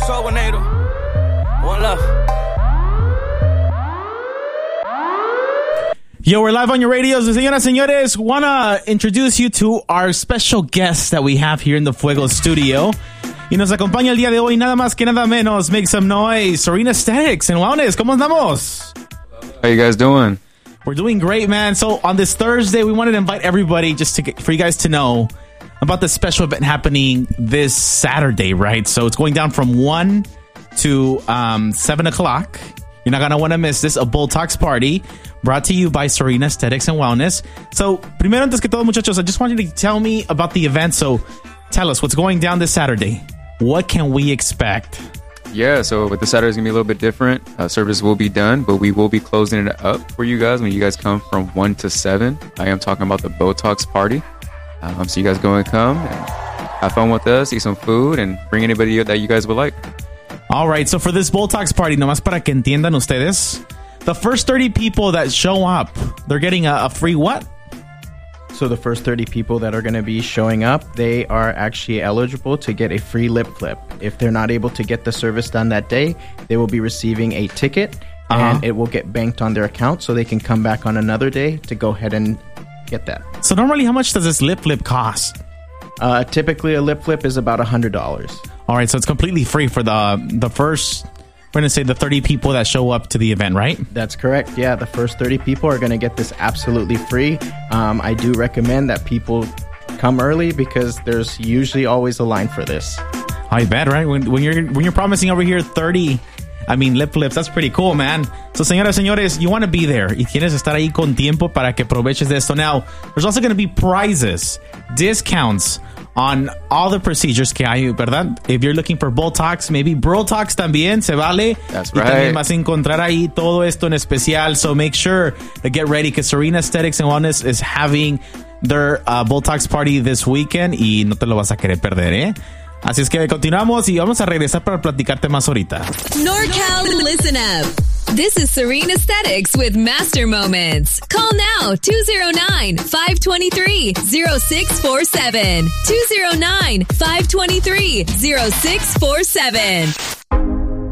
Sobonator. One love. Yo, we're live on your radios. Señoras, señores, want to introduce you to our special guest that we have here in the Fuego studio. Y nos acompaña el día de hoy nada más que nada menos. Make some noise. Serena Aesthetics and Wellness. ¿Cómo andamos? How you guys doing? We're doing great, man. So on this Thursday, we wanted to invite everybody for you guys to know about the special event happening this Saturday, right? So it's going down from 1 to 7 o'clock. You're not going to want to miss this. A Botox party brought to you by Serena Aesthetics and Wellness. So, primero antes que todo, muchachos, I just want you to tell me about the event. So, tell us what's going down this Saturday. What can we expect? Yeah, so with the Saturday, it's going to be a little bit different. Service will be done, but we will be closing it up for you guys when you guys come from 1 to 7. I am talking about the Botox party. So you guys go and come and have fun with us, eat some food, and bring anybody that you guys would like. All right, so for this Botox party, nomás para que entiendan ustedes, the first 30 people that show up, they're getting a free what? So the first 30 people that are going to be showing up, they are actually eligible to get a free lip flip. If they're not able to get the service done that day, they will be receiving a ticket, and it will get banked on their account so they can come back on another day to go ahead and get that. So normally, how much does this lip flip cost? Typically, a lip flip is about $100. All right, so it's completely free for the first, we're going to say the 30 people that show up to the event, right? That's correct. Yeah, the first 30 people are going to get this absolutely free. I do recommend that people come early because there's usually always a line for this. I bet, right? When you're promising over here 30, lip flips, that's pretty cool, man. So, señoras, señores, you want to be there. Y tienes que estar ahí con tiempo para que aproveches de esto. Now, there's also going to be prizes, discounts on all the procedures que hay, ¿verdad? If you're looking for Botox, maybe Brotox también, se vale. That's y right. también vas a encontrar ahí todo esto en especial. So make sure to get ready because Serena Aesthetics and Wellness is having their Botox party this weekend y no te lo vas a querer perder, ¿eh? Así es que continuamos y vamos a regresar para platicarte más ahorita. NorCal, listen up. This is Serena Aesthetics with Master Moments. Call now, 209-523-0647. 209-523-0647.